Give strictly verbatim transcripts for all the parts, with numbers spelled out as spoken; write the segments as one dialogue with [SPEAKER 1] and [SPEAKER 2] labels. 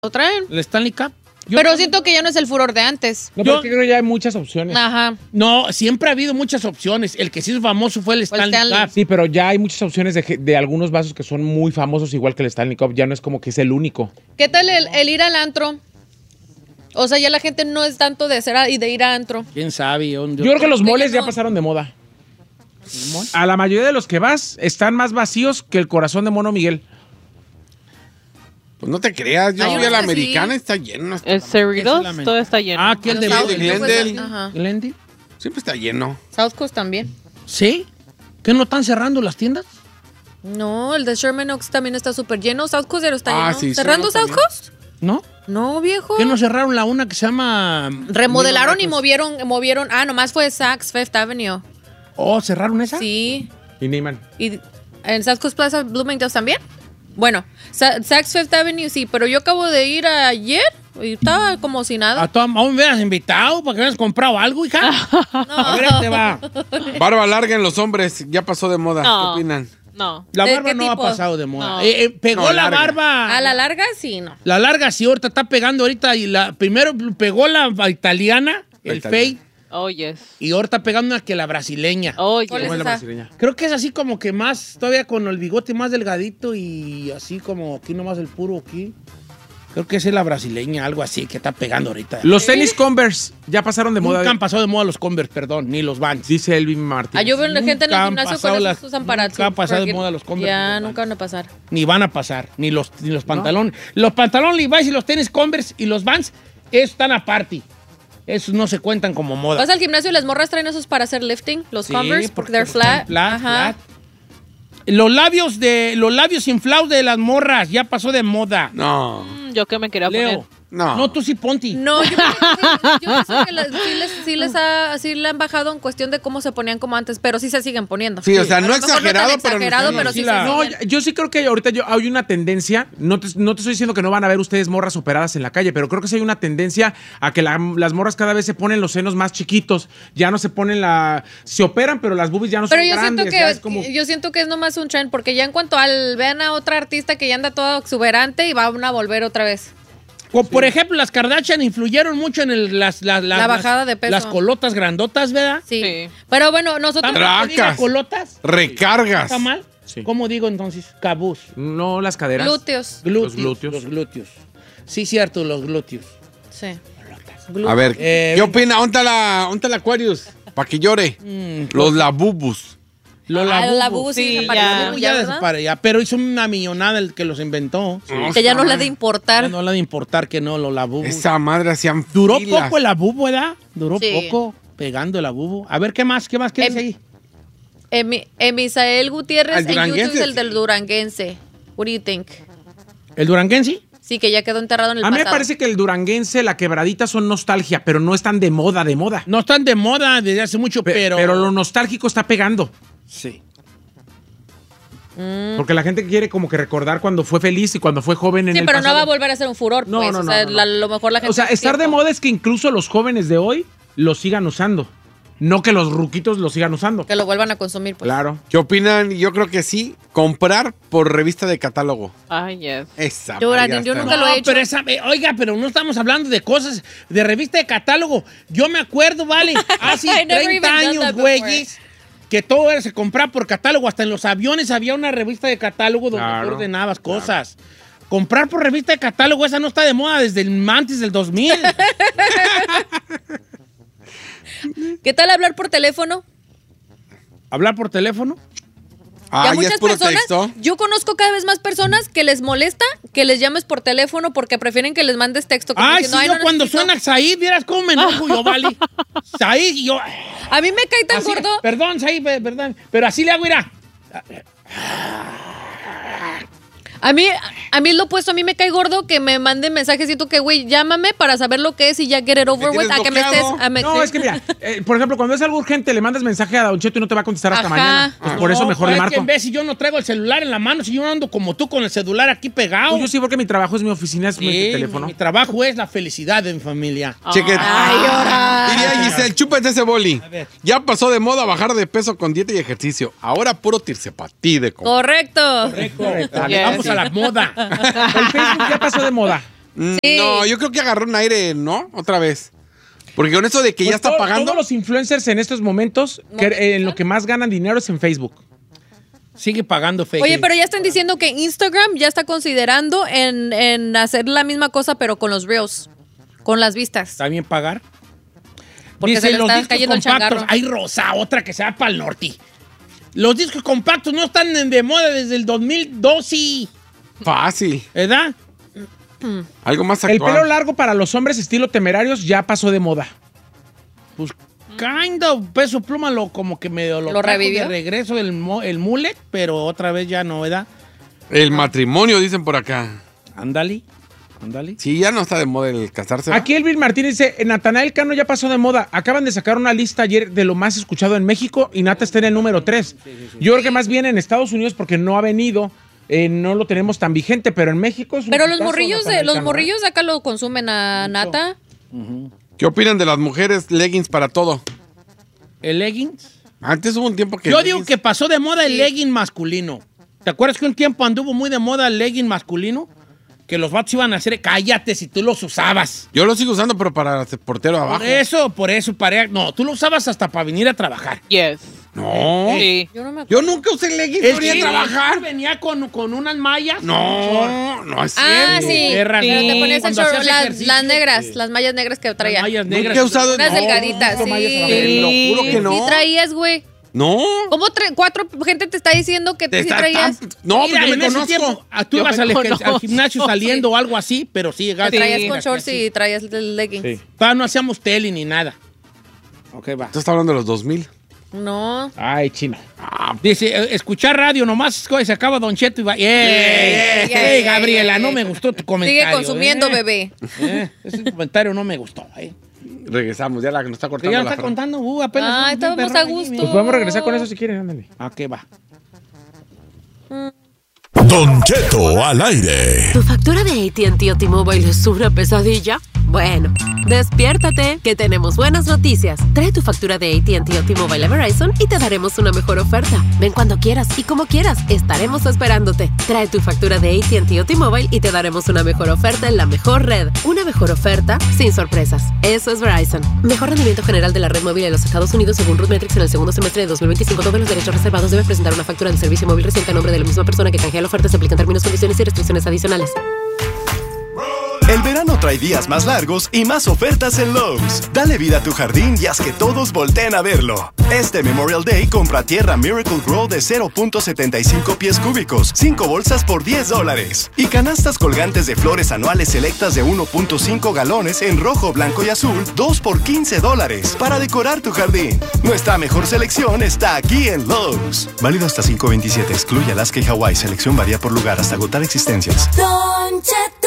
[SPEAKER 1] lo traen.
[SPEAKER 2] El Stanley Cup. Yo
[SPEAKER 1] pero
[SPEAKER 2] creo...
[SPEAKER 1] siento que ya no es el furor de antes.
[SPEAKER 3] No,
[SPEAKER 2] Yo...
[SPEAKER 3] porque creo que ya hay muchas opciones.
[SPEAKER 1] Ajá.
[SPEAKER 2] No, siempre ha habido muchas opciones. El que sí es famoso fue el Stanley,
[SPEAKER 1] Stanley.
[SPEAKER 2] Cup.
[SPEAKER 3] Sí, pero ya hay muchas opciones de, de algunos vasos que son muy famosos, igual que el Stanley Cup. Ya no es como que es el único.
[SPEAKER 1] ¿Qué tal el, el ir al antro? O sea, ya la gente no es tanto de ser a, y de ir a antro.
[SPEAKER 2] ¿Quién sabe? Yo,
[SPEAKER 3] Yo creo que los moles
[SPEAKER 1] no.
[SPEAKER 3] ya pasaron de moda. A la mayoría de los que vas están más vacíos que el corazón de Mono Miguel.
[SPEAKER 4] Pues no te creas, yo
[SPEAKER 1] Hay
[SPEAKER 4] fui a
[SPEAKER 1] unos
[SPEAKER 4] la
[SPEAKER 1] que
[SPEAKER 4] americana,
[SPEAKER 1] sí.
[SPEAKER 4] está lleno.
[SPEAKER 5] El Cerritos,
[SPEAKER 2] Solamente.
[SPEAKER 5] todo está lleno.
[SPEAKER 2] Ah, ¿quién de
[SPEAKER 1] South-
[SPEAKER 4] de Glendale.
[SPEAKER 1] Ajá.
[SPEAKER 2] Glendale?
[SPEAKER 4] Siempre está lleno.
[SPEAKER 1] South Coast también.
[SPEAKER 2] ¿Sí? ¿Qué no están cerrando las tiendas?
[SPEAKER 1] No, el de Sherman Oaks también está súper lleno. South Coast ya no está
[SPEAKER 4] Ah,
[SPEAKER 1] lleno.
[SPEAKER 4] sí,
[SPEAKER 1] ¿Cerrando
[SPEAKER 4] Sherman
[SPEAKER 1] South
[SPEAKER 4] también.
[SPEAKER 1] Coast?
[SPEAKER 2] ¿No?
[SPEAKER 1] No, viejo.
[SPEAKER 2] ¿Qué no cerraron la una que se llama...
[SPEAKER 1] Remodelaron y movieron, movieron. Ah, nomás fue Saks Fifth Avenue.
[SPEAKER 2] Oh, ¿cerraron esa?
[SPEAKER 1] Sí.
[SPEAKER 3] Y Neiman.
[SPEAKER 1] ¿Y en South Coast Plaza Bloomingdale's también? Bueno, Sa- Saks Fifth Avenue sí, pero yo acabo de ir ayer y estaba como si nada.
[SPEAKER 2] A tu mamá me hubieras invitado para que hubieras comprado algo, hija. A ver, ahí te va.
[SPEAKER 4] Barba larga en los hombres, ya pasó de moda.
[SPEAKER 5] No.
[SPEAKER 4] ¿Qué opinan?
[SPEAKER 5] No.
[SPEAKER 2] La
[SPEAKER 1] ¿De
[SPEAKER 2] barba
[SPEAKER 1] qué
[SPEAKER 2] no ha
[SPEAKER 1] tipo?
[SPEAKER 2] pasado de moda.
[SPEAKER 5] No.
[SPEAKER 2] Eh, eh, pegó
[SPEAKER 4] No,
[SPEAKER 2] la
[SPEAKER 4] larga.
[SPEAKER 2] barba.
[SPEAKER 1] A la larga sí, no.
[SPEAKER 2] La larga sí, ahorita está pegando ahorita. Y la, primero pegó la italiana,
[SPEAKER 4] La
[SPEAKER 2] el
[SPEAKER 4] italiana.
[SPEAKER 2] fade.
[SPEAKER 5] Oh, yes.
[SPEAKER 2] Y ahora está pegando una que la brasileña.
[SPEAKER 5] Oh,
[SPEAKER 1] ¿Cuál
[SPEAKER 5] yes.
[SPEAKER 1] es
[SPEAKER 3] ¿Cómo es la
[SPEAKER 1] esa?
[SPEAKER 3] brasileña?
[SPEAKER 2] Creo que es así como que más, todavía con el bigote más delgadito y así como aquí nomás el puro aquí. Creo que esa es la brasileña, algo así que está pegando ahorita.
[SPEAKER 3] Los tenis Converse ya pasaron de moda.
[SPEAKER 2] Nunca han pasado de moda los Converse, perdón, ni los Vans.
[SPEAKER 3] Dice Elvin Martínez.
[SPEAKER 1] Ah, yo veo la gente en el
[SPEAKER 2] Nunca han
[SPEAKER 1] gimnasio
[SPEAKER 2] pasado
[SPEAKER 1] con
[SPEAKER 2] las-
[SPEAKER 1] esos usan para
[SPEAKER 2] nunca han pasado de moda los Converse ni
[SPEAKER 1] Ya,
[SPEAKER 2] los
[SPEAKER 1] nunca van a pasar.
[SPEAKER 2] Ni van a pasar, ni los, ni los pantalones. Los pantalones Levi's y los tenis Converse y los Vans, esos están aparte. Esos no se cuentan como moda.
[SPEAKER 1] Vas al gimnasio y las morras traen esos para hacer lifting, los
[SPEAKER 2] Sí,
[SPEAKER 1] Converse, porque they're
[SPEAKER 2] están
[SPEAKER 1] flat.
[SPEAKER 2] flat,
[SPEAKER 1] Ajá.
[SPEAKER 2] flat. Los labios de los labios inflados de las morras ya pasó de moda.
[SPEAKER 4] No,
[SPEAKER 5] Mm, Yo que me quería
[SPEAKER 2] Leo.
[SPEAKER 5] poner.
[SPEAKER 4] no.
[SPEAKER 2] No, tú sí ponti.
[SPEAKER 1] No, yo, yo pienso que las- sí, les, sí les ha, sí le han bajado en cuestión de cómo se ponían como antes, pero sí se siguen poniendo.
[SPEAKER 4] Sí, o sea,
[SPEAKER 1] A
[SPEAKER 4] no
[SPEAKER 1] lo mejor
[SPEAKER 4] exagerado,
[SPEAKER 1] tan
[SPEAKER 4] pero no
[SPEAKER 1] exagerado,
[SPEAKER 4] está-
[SPEAKER 1] pero
[SPEAKER 2] sí
[SPEAKER 1] sí,
[SPEAKER 2] la-
[SPEAKER 1] se
[SPEAKER 3] No,
[SPEAKER 1] siguen.
[SPEAKER 3] yo sí creo que ahorita yo, hay una tendencia, no te, no te estoy diciendo que no van a ver ustedes morras operadas en la calle, pero creo que sí hay una tendencia a que la- las morras cada vez se ponen los senos más chiquitos, ya no se ponen la... Se operan, pero las boobies ya no
[SPEAKER 1] Pero
[SPEAKER 3] son
[SPEAKER 1] yo
[SPEAKER 3] grandes.
[SPEAKER 1] siento
[SPEAKER 3] ya
[SPEAKER 1] que
[SPEAKER 3] es como...
[SPEAKER 1] yo siento que es nomás un trend, porque ya en cuanto al vean a otra artista que ya anda toda exuberante y van a volver otra vez.
[SPEAKER 2] O, por ejemplo, las Kardashian influyeron mucho en el- las, las, las-
[SPEAKER 1] La bajada
[SPEAKER 2] las-
[SPEAKER 1] de peso.
[SPEAKER 2] Las colotas grandotas, ¿verdad?
[SPEAKER 1] Sí.
[SPEAKER 5] Sí.
[SPEAKER 1] Pero bueno, nosotros
[SPEAKER 2] ¿Está mal que diga
[SPEAKER 4] Tracas.
[SPEAKER 2] colotas?
[SPEAKER 4] Recargas.
[SPEAKER 2] ¿Está mal?
[SPEAKER 3] Sí.
[SPEAKER 2] ¿Cómo digo entonces? Cabús.
[SPEAKER 3] No, las caderas.
[SPEAKER 1] glúteos.
[SPEAKER 2] Glúteos.
[SPEAKER 3] Los glúteos.
[SPEAKER 2] Los glúteos. Sí, cierto, los glúteos.
[SPEAKER 1] Sí.
[SPEAKER 4] A ver,
[SPEAKER 2] Eh,
[SPEAKER 4] ¿qué opina? ¿Dónde está la, dónde está la Aquarius? Para que llore.
[SPEAKER 2] Mm,
[SPEAKER 4] Los labubus.
[SPEAKER 2] Los
[SPEAKER 1] Ah,
[SPEAKER 2] labubus.
[SPEAKER 1] la bubu sí,
[SPEAKER 5] Sí,
[SPEAKER 1] desapareció,
[SPEAKER 5] ya.
[SPEAKER 2] Ya,
[SPEAKER 1] ya, ¿verdad?
[SPEAKER 2] desapare- ya, pero hizo una millonada el que los inventó.
[SPEAKER 1] Que ya no le ha de importar.
[SPEAKER 2] Ya no le ha de importar que no, los labubus.
[SPEAKER 4] Esa madre hacían
[SPEAKER 2] Duró
[SPEAKER 4] filas.
[SPEAKER 2] poco el abubo, ¿verdad? Duró
[SPEAKER 1] Sí.
[SPEAKER 2] poco pegando el abubo. A ver, ¿qué más? ¿Qué más quieres
[SPEAKER 1] Em-
[SPEAKER 2] ahí?
[SPEAKER 1] Emi- Emisael Gutiérrez
[SPEAKER 4] Al
[SPEAKER 1] en YouTube
[SPEAKER 4] duranguense.
[SPEAKER 1] es el del duranguense. What do you think?
[SPEAKER 2] ¿El duranguense?
[SPEAKER 1] Sí, que ya quedó enterrado en el
[SPEAKER 3] A mí me
[SPEAKER 1] pasado.
[SPEAKER 3] parece que el duranguense, la quebradita son nostalgia, pero no están de moda, de moda.
[SPEAKER 2] No están de moda desde hace mucho,
[SPEAKER 3] Pe-
[SPEAKER 2] pero...
[SPEAKER 3] pero lo nostálgico está pegando.
[SPEAKER 2] Sí.
[SPEAKER 3] Porque la gente quiere como que recordar cuando fue feliz y cuando fue joven en
[SPEAKER 1] Sí,
[SPEAKER 3] el
[SPEAKER 1] pero no
[SPEAKER 3] pasado.
[SPEAKER 1] va a volver a ser un furor,
[SPEAKER 3] No,
[SPEAKER 1] pues.
[SPEAKER 3] no,
[SPEAKER 1] o
[SPEAKER 3] no,
[SPEAKER 1] sea,
[SPEAKER 3] no,
[SPEAKER 1] la-
[SPEAKER 3] no.
[SPEAKER 1] lo mejor la gente...
[SPEAKER 3] O sea,
[SPEAKER 1] con
[SPEAKER 3] estar de
[SPEAKER 1] tiempo.
[SPEAKER 3] moda es que incluso los jóvenes de hoy lo sigan usando. No que los ruquitos lo sigan usando.
[SPEAKER 1] Que lo vuelvan a consumir, pues.
[SPEAKER 3] Claro.
[SPEAKER 4] ¿Qué opinan? Yo creo que sí. Comprar por revista de catálogo.
[SPEAKER 5] Ay, yes.
[SPEAKER 4] Esa
[SPEAKER 1] Yo,
[SPEAKER 4] madre
[SPEAKER 1] Brandon, yo
[SPEAKER 4] está-
[SPEAKER 1] nunca lo he hecho.
[SPEAKER 2] pero esa, eh, oiga, pero no estamos hablando de cosas de revista de catálogo. Yo me acuerdo, vale, hace
[SPEAKER 1] I never
[SPEAKER 2] treinta
[SPEAKER 1] even done
[SPEAKER 2] años,
[SPEAKER 1] that before.
[SPEAKER 2] güeyes, que todo era, se compraba por catálogo. Hasta en los aviones había una revista de catálogo donde
[SPEAKER 3] Claro,
[SPEAKER 2] tú ordenabas cosas. Comprar por revista de catálogo, esa no está de moda desde el antes del dos mil.
[SPEAKER 1] ¿Qué tal hablar por teléfono?
[SPEAKER 2] Hablar por teléfono.
[SPEAKER 4] Ah,
[SPEAKER 1] Y a
[SPEAKER 4] ya
[SPEAKER 1] muchas
[SPEAKER 4] es puro
[SPEAKER 1] personas,
[SPEAKER 4] texto.
[SPEAKER 1] yo conozco cada vez más personas que les molesta que les llames por teléfono porque prefieren que les mandes texto. como
[SPEAKER 2] Ay, sí,
[SPEAKER 1] diciendo,
[SPEAKER 2] yo
[SPEAKER 1] no
[SPEAKER 2] cuando
[SPEAKER 1] necesito".
[SPEAKER 2] suena Said, vieras cómo me enojo yo, vale. Said, y yo...
[SPEAKER 1] A mí me cae tan
[SPEAKER 2] así-
[SPEAKER 1] gordo.
[SPEAKER 2] Perdón, Said, pe- perdón. Pero así le hago, mira.
[SPEAKER 1] A mí, a mí es lo opuesto, a mí me cae gordo que me manden mensajes. Siento que, güey, llámame para saber lo que es y ya get it over
[SPEAKER 4] Me
[SPEAKER 1] with.
[SPEAKER 4] tienes
[SPEAKER 1] A que me estés.
[SPEAKER 4] bloqueado.
[SPEAKER 1] a me-
[SPEAKER 3] No, es que mira, eh, por ejemplo, cuando es algo urgente, le mandas mensaje a Don Cheto y no te va a contestar hasta
[SPEAKER 1] Ajá.
[SPEAKER 3] mañana. Pues por
[SPEAKER 2] No,
[SPEAKER 3] eso mejor le
[SPEAKER 2] es que
[SPEAKER 3] marco.
[SPEAKER 2] en vez si yo no traigo el celular en la mano, si yo ando como tú con el celular aquí pegado.
[SPEAKER 3] Pues yo sí, porque mi trabajo es mi oficina, es mi
[SPEAKER 2] Sí,
[SPEAKER 3] teléfono.
[SPEAKER 2] mi trabajo es la felicidad de mi familia.
[SPEAKER 4] Cheque.
[SPEAKER 1] Ay, ahora.
[SPEAKER 4] Diría Giselle, chúpate ese boli.
[SPEAKER 2] A ver.
[SPEAKER 4] Ya pasó de moda bajar de peso con dieta y ejercicio. Ahora puro tirsepatí de co-
[SPEAKER 1] Correcto.
[SPEAKER 2] Correcto.
[SPEAKER 5] Yes.
[SPEAKER 2] Vamos a la moda.
[SPEAKER 3] El Facebook ya pasó de moda.
[SPEAKER 1] Sí.
[SPEAKER 4] No, yo creo que agarró un aire, ¿no? Otra vez. Porque con eso de que
[SPEAKER 3] Pues
[SPEAKER 4] ya está
[SPEAKER 3] todo-
[SPEAKER 4] pagando.
[SPEAKER 3] Todos los influencers en estos momentos, que, eh, en lo que más ganan dinero es en Facebook.
[SPEAKER 2] Sigue pagando fake.
[SPEAKER 1] Oye, pero ya están diciendo que Instagram ya está considerando en, en hacer la misma cosa, pero con los reels, con las vistas.
[SPEAKER 2] ¿Está bien pagar?
[SPEAKER 1] Porque se le
[SPEAKER 2] los
[SPEAKER 1] está
[SPEAKER 2] discos
[SPEAKER 1] cayendo el
[SPEAKER 2] compactos.
[SPEAKER 1] changarro.
[SPEAKER 2] Hay Rosa, otra que se va para el norte. Los discos compactos no están en- de moda desde el dos mil doce.
[SPEAKER 4] Fácil.
[SPEAKER 2] ¿Verdad?
[SPEAKER 4] Algo más
[SPEAKER 3] El
[SPEAKER 4] actual.
[SPEAKER 3] pelo largo para los hombres estilo Temerarios ya pasó de moda.
[SPEAKER 2] Pues, kind of, Peso Pluma lo, como que medio lo,
[SPEAKER 1] ¿Lo
[SPEAKER 2] trajo
[SPEAKER 1] revivió?
[SPEAKER 2] de regreso el, mo- el mullet, pero otra vez ya no, ¿verdad?
[SPEAKER 4] El matrimonio, dicen por acá.
[SPEAKER 2] Ándale, ándale.
[SPEAKER 4] Sí, ya no está de moda el casarse. ¿va?
[SPEAKER 3] Aquí Elvin Martínez dice, Natanael Cano ya pasó de moda. Acaban de sacar una lista ayer de lo más escuchado en México y Nata está en el número tres. Yo creo que más bien en Estados Unidos porque no ha venido, eh, no lo tenemos tan vigente, pero en México es un
[SPEAKER 1] Pero los
[SPEAKER 3] hitazo,
[SPEAKER 1] morrillos, de,
[SPEAKER 3] Natanael
[SPEAKER 1] los
[SPEAKER 3] Cano, ¿eh?
[SPEAKER 1] morrillos de acá lo consumen a Nata.
[SPEAKER 4] ¿Qué opinan de las mujeres leggings para todo?
[SPEAKER 2] ¿El leggings?
[SPEAKER 4] Antes hubo un tiempo que...
[SPEAKER 2] Yo digo
[SPEAKER 4] leggings-
[SPEAKER 2] que pasó de moda el legging masculino. ¿Te acuerdas que un tiempo anduvo muy de moda el legging masculino? Que los vatos iban a hacer, cállate si tú los usabas.
[SPEAKER 4] Yo lo sigo usando, pero para ser portero abajo.
[SPEAKER 2] Por eso, por eso, para... No, tú lo usabas hasta para venir a trabajar.
[SPEAKER 5] Yes.
[SPEAKER 4] No.
[SPEAKER 5] Sí.
[SPEAKER 1] Yo no me acuerdo.
[SPEAKER 4] Yo nunca usé leggings
[SPEAKER 2] El
[SPEAKER 4] para ir
[SPEAKER 2] que
[SPEAKER 4] a trabajar.
[SPEAKER 2] venía con, con unas mallas.
[SPEAKER 4] No, no es cierto.
[SPEAKER 1] Ah, sí.
[SPEAKER 2] Perras.
[SPEAKER 1] Pero te ponías el
[SPEAKER 2] Cuando
[SPEAKER 1] short,
[SPEAKER 2] hacías
[SPEAKER 1] las,
[SPEAKER 2] ejercicio.
[SPEAKER 1] las negras, las mallas negras que
[SPEAKER 2] Las
[SPEAKER 1] traía.
[SPEAKER 2] mallas
[SPEAKER 4] Nunca
[SPEAKER 2] negras.
[SPEAKER 4] he usado...
[SPEAKER 1] Unas
[SPEAKER 4] no,
[SPEAKER 1] delgaditas,
[SPEAKER 3] nunca mallas
[SPEAKER 1] sí.
[SPEAKER 3] abajo.
[SPEAKER 4] Te lo juro que no.
[SPEAKER 1] Sí traías, güey.
[SPEAKER 4] No.
[SPEAKER 1] ¿Cómo tre- cuatro gente te está diciendo que tú
[SPEAKER 4] Te
[SPEAKER 1] sí
[SPEAKER 4] está-
[SPEAKER 1] traías?
[SPEAKER 4] tan- No,
[SPEAKER 2] Mira,
[SPEAKER 4] porque
[SPEAKER 2] en
[SPEAKER 4] me
[SPEAKER 2] ese
[SPEAKER 4] conozco.
[SPEAKER 2] tiempo, ah, tú
[SPEAKER 5] Yo
[SPEAKER 2] ibas
[SPEAKER 5] me
[SPEAKER 2] al, ejer- al
[SPEAKER 5] conozco.
[SPEAKER 2] gimnasio saliendo o algo así, pero sí llegaste.
[SPEAKER 1] Traías
[SPEAKER 5] Sí.
[SPEAKER 1] con shorts y traías el leggings.
[SPEAKER 3] Sí.
[SPEAKER 2] Todavía no hacíamos tele ni nada. Ok, va.
[SPEAKER 4] Tú estás hablando de los dos mil.
[SPEAKER 1] No.
[SPEAKER 3] Ay, chino.
[SPEAKER 2] Dice, eh, escuchar radio nomás, se acaba Don Cheto y va. ¡Ey!
[SPEAKER 1] ey,
[SPEAKER 2] ¡Ey,
[SPEAKER 1] ey,
[SPEAKER 2] Gabriela!
[SPEAKER 1] ey,
[SPEAKER 2] No
[SPEAKER 1] ey.
[SPEAKER 2] me gustó tu comentario.
[SPEAKER 1] Sigue consumiendo,
[SPEAKER 2] eh.
[SPEAKER 1] bebé.
[SPEAKER 2] Eh, ese comentario no me gustó, ¿eh?
[SPEAKER 4] Regresamos, ya la que nos está
[SPEAKER 2] Que
[SPEAKER 4] cortando
[SPEAKER 2] ya
[SPEAKER 4] la
[SPEAKER 2] está
[SPEAKER 4] Fran.
[SPEAKER 2] contando, uh, apenas.
[SPEAKER 1] Ah,
[SPEAKER 2] un- un
[SPEAKER 1] estábamos
[SPEAKER 2] perro
[SPEAKER 1] a
[SPEAKER 2] ahí,
[SPEAKER 1] gusto.
[SPEAKER 2] mira.
[SPEAKER 3] Pues podemos regresar con eso si quieren, ándale.
[SPEAKER 2] Ah, ¿qué va?
[SPEAKER 6] Don Cheto al aire.
[SPEAKER 7] ¿Tu factura de A T and T o T-Mobile es una pesadilla? Bueno, despiértate, que tenemos buenas noticias. Trae tu factura de A T and T o T-Mobile a Verizon y te daremos una mejor oferta. Ven cuando quieras y como quieras, estaremos esperándote. Trae tu factura de A T and T o T-Mobile y te daremos una mejor oferta en la mejor red. Una mejor oferta sin sorpresas. Eso es Verizon. Mejor rendimiento general de la red móvil en los Estados Unidos según RootMetrics en el segundo semestre de dos mil veinticinco. Todos los derechos reservados. Debes presentar una factura de servicio móvil reciente a nombre de la misma persona que canjea la oferta. Se aplican términos, condiciones y restricciones adicionales.
[SPEAKER 8] El verano trae días más largos y más ofertas en Lowe's. Dale vida a tu jardín y haz que todos volteen a verlo. Este Memorial Day compra tierra Miracle Grow de cero punto setenta y cinco pies cúbicos, cinco bolsas por diez dólares. Y canastas colgantes de flores anuales selectas de uno punto cinco galones en rojo, blanco y azul, dos por quince dólares. Para decorar tu jardín. Nuestra mejor selección está aquí en Lowe's. Válido hasta cinco veintisiete. Excluye Alaska y Hawái. Selección varía por lugar hasta agotar existencias.
[SPEAKER 9] Don Cheto.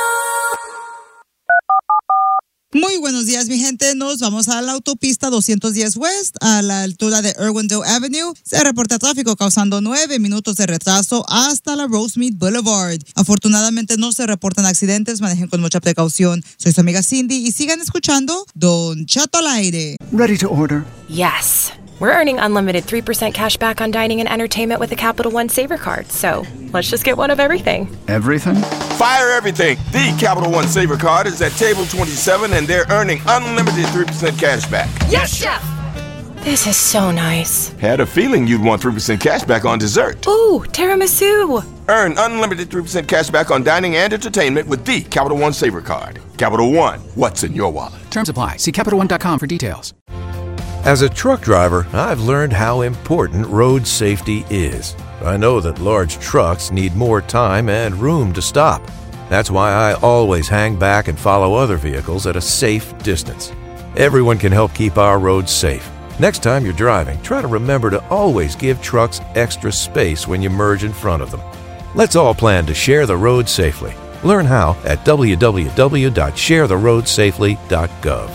[SPEAKER 10] Muy buenos días, mi gente. Nos vamos a la autopista doscientos diez West, a la altura de Irwindale Avenue. Se reporta tráfico causando nueve minutos de retraso hasta la Rosemead Boulevard. Afortunadamente no se reportan accidentes, manejen con mucha precaución. Soy su amiga Cindy y sigan escuchando Don Cheto al aire.
[SPEAKER 11] Ready to order.
[SPEAKER 12] Yes. We're earning unlimited three percent cash back on dining and entertainment with the Capital One Saver Card. So let's just get one of everything.
[SPEAKER 11] Everything?
[SPEAKER 13] Fire everything. The Capital One Saver Card is at table twenty-seven and they're earning unlimited three percent cash back.
[SPEAKER 12] Yes, Chef! This is so nice.
[SPEAKER 13] Had a feeling you'd want three percent cash back on dessert.
[SPEAKER 12] Ooh, tiramisu!
[SPEAKER 13] Earn unlimited three percent cash back on dining and entertainment with the Capital One Saver Card. Capital One, what's in your wallet?
[SPEAKER 11] Terms apply. See Capital One dot com for details.
[SPEAKER 14] As a truck driver, I've learned how important road safety is. I know that large trucks need more time and room to stop. That's why I always hang back and follow other vehicles at a safe distance. Everyone can help keep our roads safe. Next time you're driving, try to remember to always give trucks extra space when you merge in front of them. Let's all plan to share the road safely. Learn how at w w w dot share the road safely dot gov.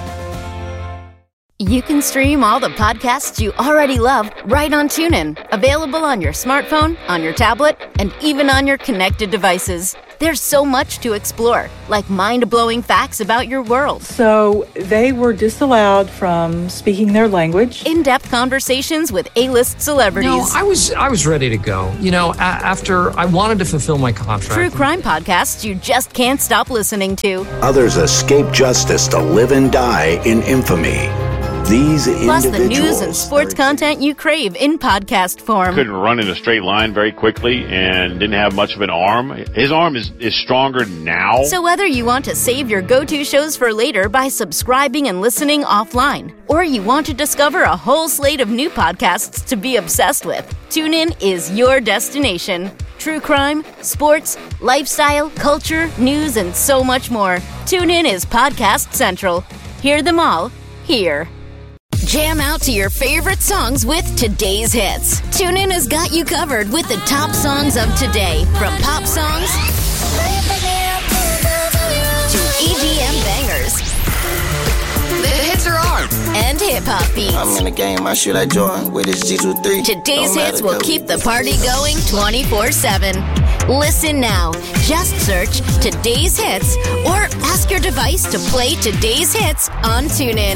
[SPEAKER 15] You can stream all the podcasts you already love right on TuneIn. Available on your smartphone, on your tablet, and even on your connected devices. There's so much to explore, like mind-blowing facts about your world.
[SPEAKER 5] So they were disallowed from speaking their language.
[SPEAKER 15] In-depth conversations with A-list celebrities.
[SPEAKER 9] No, I was I was ready to go. You know, a- after I wanted to fulfill my contract.
[SPEAKER 15] True crime podcasts you just can't stop listening to.
[SPEAKER 16] Others escape justice to live and die in infamy. These
[SPEAKER 15] Plus the news
[SPEAKER 16] individuals
[SPEAKER 15] and sports content you crave in podcast form.
[SPEAKER 17] Couldn't run in a straight line very quickly and didn't have much of an arm. His arm is, is stronger now.
[SPEAKER 15] So whether you want to save your go-to shows for later by subscribing and listening offline, or you want to discover a whole slate of new podcasts to be obsessed with, TuneIn is your destination. True crime, sports, lifestyle, culture, news, and so much more. TuneIn is Podcast Central. Hear them all here. Jam out to your favorite songs with today's hits. TuneIn has got you covered with the top songs of today, from pop songs to E D M bangers. The hits are on, and hip-hop beats.
[SPEAKER 18] I'm in the game, I should I join with this G twenty-three.
[SPEAKER 15] Today's hits will keep the party going twenty-four seven. Listen now. Just search Today's Hits or ask your device to play Today's Hits on TuneIn.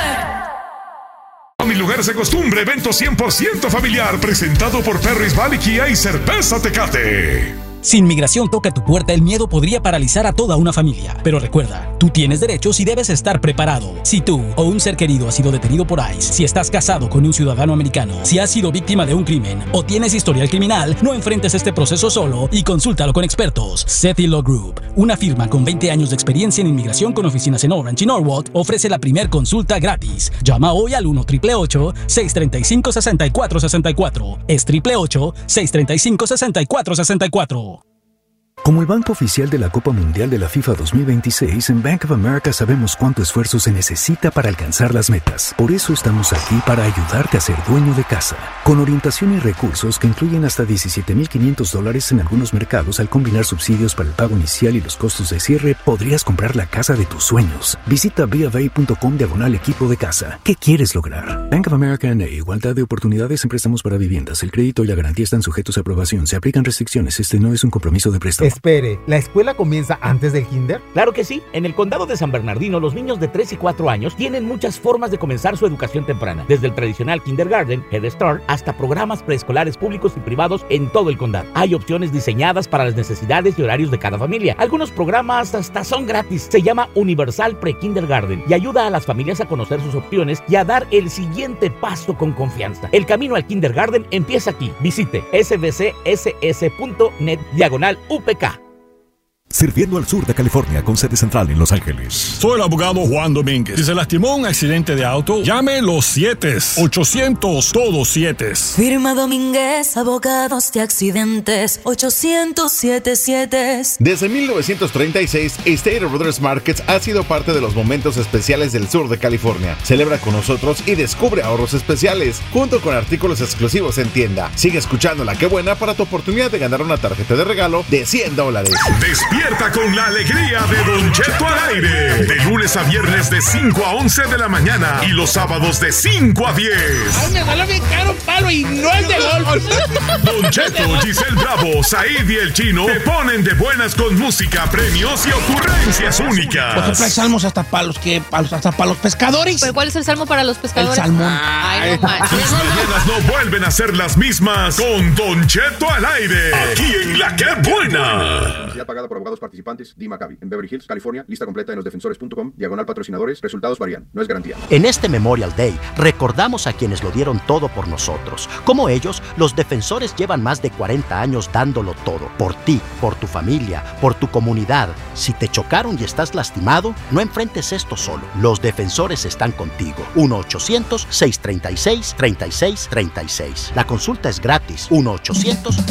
[SPEAKER 19] Mi lugar de costumbre, evento cien por ciento familiar, presentado por Perry's Valley Kia y Cerveza Tecate.
[SPEAKER 20] Si inmigración toca tu puerta, el miedo podría paralizar a toda una familia. Pero recuerda, tú tienes derechos y debes estar preparado. Si tú o un ser querido ha sido detenido por ICE, si estás casado con un ciudadano americano, si has sido víctima de un crimen o tienes historial criminal, no enfrentes este proceso solo y consúltalo con expertos. Sethi Law Group, una firma con veinte años de experiencia en inmigración con oficinas en Orange y Norwalk, ofrece la primer consulta gratis. Llama hoy al uno ocho ocho ocho, seis tres cinco, seis cuatro seis cuatro. Es ocho ocho ocho, seis tres cinco, seis cuatro seis cuatro.
[SPEAKER 21] Como el banco oficial de la Copa Mundial de la FIFA dos mil veintiséis, en Bank of America sabemos cuánto esfuerzo se necesita para alcanzar las metas. Por eso estamos aquí para ayudarte a ser dueño de casa. Con orientación y recursos que incluyen hasta diecisiete mil quinientos dólares en algunos mercados, al combinar subsidios para el pago inicial y los costos de cierre, podrías comprar la casa de tus sueños. Visita bofA.com diagonal equipo de casa. ¿Qué quieres lograr? Bank of America N A. Igualdad de oportunidades en préstamos para viviendas. El crédito y la garantía están sujetos a aprobación. Se aplican restricciones. Este no es un compromiso de préstamo.
[SPEAKER 22] Espere, ¿la escuela comienza antes del kinder? Claro que sí. En el condado de San Bernardino, los niños de tres y cuatro años tienen muchas formas de comenzar su educación temprana. Desde el tradicional kindergarten, Head Start, hasta programas preescolares públicos y privados en todo el condado. Hay opciones diseñadas para las necesidades y horarios de cada familia. Algunos programas hasta son gratis. Se llama Universal Pre-Kindergarten y ayuda a las familias a conocer sus opciones y a dar el siguiente paso con confianza. El camino al kindergarten empieza aquí. Visite s b c s s punto net diagonal U P K.
[SPEAKER 23] Sirviendo al sur de California con sede central en Los Ángeles.
[SPEAKER 24] Soy el abogado Juan Domínguez. Si se lastimó en un accidente de auto, llame los siete ochocientos todos siete.
[SPEAKER 25] Firma Domínguez, abogados de accidentes, ochocientos siete siete.
[SPEAKER 26] Desde mil novecientos treinta y seis, Stater Brothers Markets ha sido parte de los momentos especiales del sur de California. Celebra con nosotros y descubre ahorros especiales, junto con artículos exclusivos en tienda. Sigue escuchando La Qué Buena para tu oportunidad de ganar una tarjeta de regalo de cien dólares.
[SPEAKER 19] Despierta con la alegría de Don Cheto al aire. De lunes a viernes de cinco a once de la mañana y los sábados de cinco a diez.
[SPEAKER 2] Ay, me salió bien caro un palo y no es de golf.
[SPEAKER 19] Don Cheto, Giselle Bravo, Said y el Chino te ponen de buenas con música, premios y ocurrencias únicas.
[SPEAKER 2] Por ejemplo, hay salmos hasta para los, que, hasta para los pescadores.
[SPEAKER 1] ¿Pero cuál es el salmo para los pescadores?
[SPEAKER 2] El salmón.
[SPEAKER 1] Ay, no manches.
[SPEAKER 19] Tus mañanas no vuelven a ser las mismas con Don Cheto al aire. Aquí en La Qué Buena.
[SPEAKER 27] Publicidad pagada por abogados participantes, D. Maccabi, en Beverly Hills, California. Lista completa en losdefensores punto com, diagonal patrocinadores. Resultados varían. No es garantía.
[SPEAKER 28] En este Memorial Day, recordamos a quienes lo dieron todo por nosotros. Como ellos, los defensores llevan más de cuarenta años dándolo todo. Por ti, por tu familia, por tu comunidad. Si te chocaron y estás lastimado, no enfrentes esto solo. Los defensores están contigo. uno ochocientos, seiscientos treinta y seis, treinta y seis treinta y seis. La consulta es gratis. uno ochocientos